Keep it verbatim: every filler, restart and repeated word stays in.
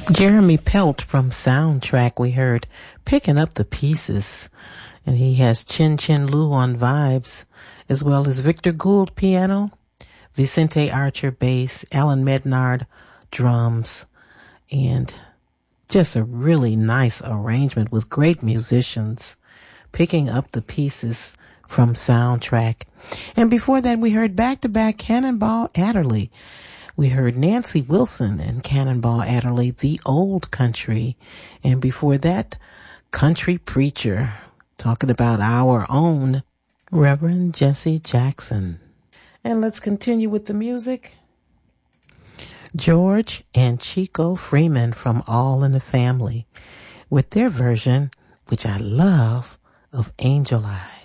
Jeremy Pelt from Soundtrack, we heard Picking Up the Pieces. And he has Chin Chin Lu on vibes, as well as Victor Gould piano, Vicente Archer bass, Alan Mednard drums, and just a really nice arrangement with great musicians. Picking Up the Pieces from Soundtrack. And before that, we heard back-to-back Cannonball Adderley. We heard Nancy Wilson and Cannonball Adderley, The Old Country. And before that, Country Preacher, talking about our own Reverend Jesse Jackson. And let's continue with the music. George and Chico Freeman from All in the Family with their version, which I love, of Angel Eyes.